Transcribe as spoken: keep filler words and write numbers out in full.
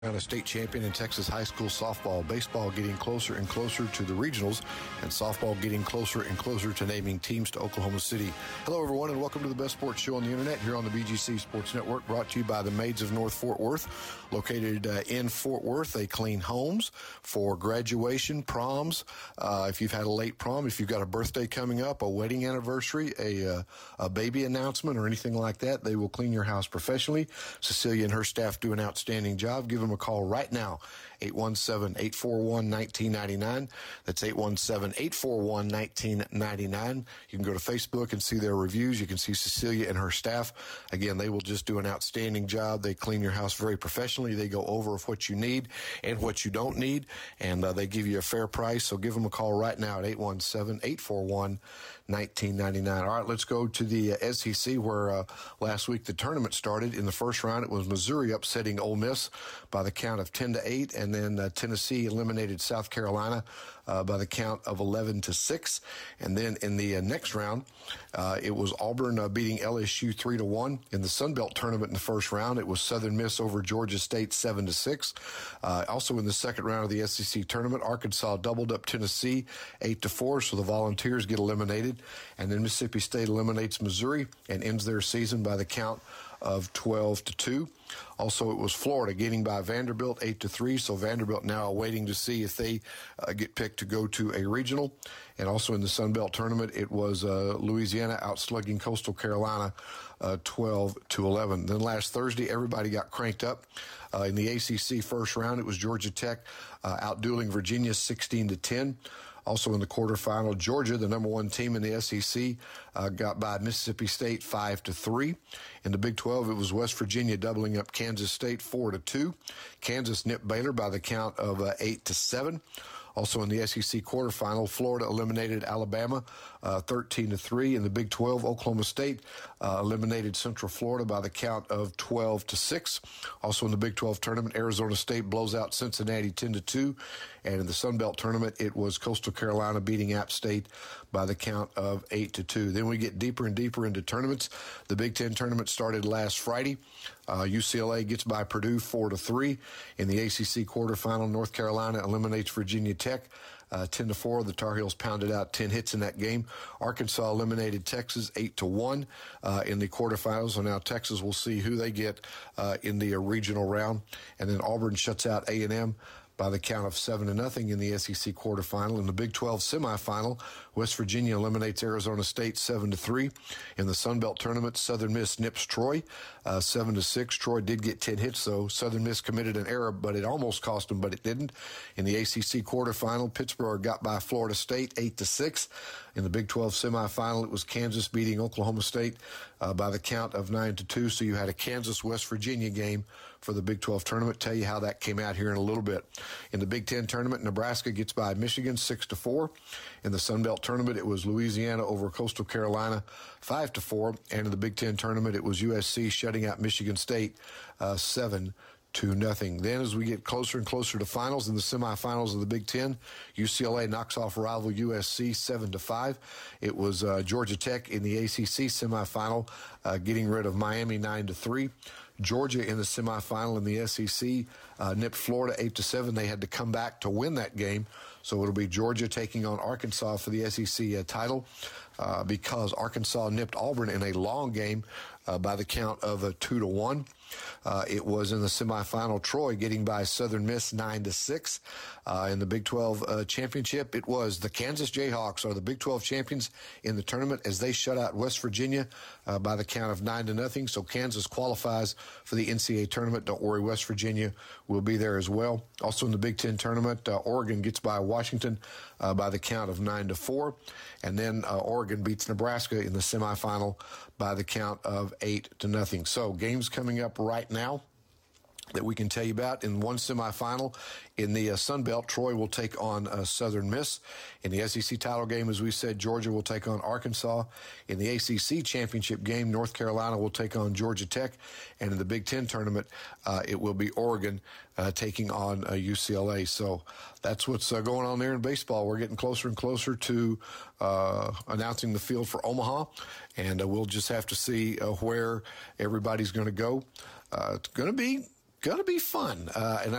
A state champion in Texas high school softball, baseball getting closer and closer to the regionals, and softball getting closer and closer to naming teams to Oklahoma City. Hello, everyone, and welcome to the best sports show on the internet here on the B G C Sports Network, brought to you by the Maids of North Fort Worth. Located uh, in Fort Worth, they clean homes for graduation, proms. Uh, if you've had a late prom, if you've got a birthday coming up, a wedding anniversary, a, uh, a baby announcement, or anything like that, they will clean your house professionally. Cecilia and her staff do an outstanding job. Give them a call right now, eight one seven, eight four one, one nine nine nine. That's eight one seven, eight four one, one nine nine nine. You can go to Facebook and see their reviews. You can see Cecilia and her staff. Again, they will just do an outstanding job. They clean your house very professionally. They go over what you need and what you don't need, and uh, they give you a fair price. So give them a call right now at eight one seven, eight four one, one nine nine nine. All right, let's go to the uh, S E C, where uh, last week the tournament started. In the first round, it was Missouri upsetting Ole Miss by the count of ten to eight, and then uh, Tennessee eliminated South Carolina uh, by the count of eleven to six. And then in the uh, next round, uh, it was Auburn uh, beating L S U three to one. In the Sun Belt tournament in the first round, it was Southern Miss over Georgia State seven to six. Uh, also in the second round of the S E C tournament, Arkansas doubled up Tennessee eight to four, so the Volunteers get eliminated. And then Mississippi State eliminates Missouri and ends their season by the count of twelve to two. Also, it was Florida getting by Vanderbilt eight to three, so Vanderbilt now waiting to see if they uh, get picked to go to a regional. And also in the Sun Belt tournament, it was uh, Louisiana outslugging Coastal Carolina uh, twelve to eleven. Then last Thursday, everybody got cranked up. Uh, in the A C C first round, it was Georgia Tech uh, outdueling Virginia sixteen to ten. Also in the quarterfinal, Georgia, the number one team in the S E C, uh, got by Mississippi State five to three. In the Big twelve, it was West Virginia doubling up Kansas State four to two. Kansas nipped Baylor by the count of uh, eight to seven. Also in the S E C quarterfinal, Florida eliminated Alabama uh, thirteen to three. In the Big twelve, Oklahoma State uh, eliminated Central Florida by the count of twelve to six. Also in the Big twelve tournament, Arizona State blows out Cincinnati ten to two. And in the Sun Belt tournament, it was Coastal Carolina beating App State by the count of eight to two. Then we get deeper and deeper into tournaments. The Big Ten tournament started last Friday. Uh, U C L A gets by Purdue four to three. In the A C C quarterfinal, North Carolina eliminates Virginia Tech uh, ten to four. The Tar Heels pounded out ten hits in that game. Arkansas eliminated Texas eight to one uh, in the quarterfinals. So now Texas will see who they get uh, in the uh, regional round. And then Auburn shuts out A and M by the count of seven to nothing in the S E C quarterfinal. In the Big twelve semifinal, West Virginia eliminates Arizona State seven to three. In the Sun Belt tournament, Southern Miss nips Troy uh, seven to six. Troy did get ten hits, though. Southern Miss committed an error, but it almost cost them, but it didn't. In the A C C quarterfinal, Pittsburgh got by Florida State eight to six. In the Big twelve semifinal, it was Kansas beating Oklahoma State uh, by the count of nine to two. So you had a Kansas-West Virginia game for the Big twelve tournament. Tell you how that came out here in a little bit. In the Big Ten tournament, Nebraska gets by Michigan six to four. In the Sun Belt tournament, it was Louisiana over Coastal Carolina five to four. And in the Big Ten tournament, it was U S C shutting out Michigan State uh, seven to nothing. Then as we get closer and closer to finals, in the semifinals of the Big Ten, U C L A knocks off rival U S C seven to five. It was uh, Georgia Tech in the A C C semifinal uh, getting rid of Miami nine to three. Georgia in the semifinal in the S E C uh, nipped Florida eight to seven. They had to come back to win that game. So it'll be Georgia taking on Arkansas for the S E C uh, title uh, because Arkansas nipped Auburn in a long game uh, by the count of a two to one. Uh, it was in the semifinal, Troy getting by Southern Miss nine to six. Uh, in the Big twelve uh, championship, it was the Kansas Jayhawks are the Big twelve champions in the tournament as they shut out West Virginia uh, by the count of nine to nothing. So Kansas qualifies for the N C double A tournament. Don't worry, West Virginia will be there as well. Also in the Big Ten tournament, uh, Oregon gets by Washington uh, by the count of nine to four. And then uh, Oregon beats Nebraska in the semifinal by the count of eight to nothing. So games coming up right now that we can tell you about. In one semifinal in the uh, Sun Belt, Troy will take on uh, Southern Miss. In the S E C title game, as we said, Georgia will take on Arkansas. In the A C C championship game, North Carolina will take on Georgia Tech. And in the Big Ten tournament, uh, it will be Oregon uh, taking on uh, U C L A. So that's what's uh, going on there in baseball. We're getting closer and closer to uh, announcing the field for Omaha, and uh, we'll just have to see uh, where everybody's going to go. Uh, it's going to be going to be fun. Uh, and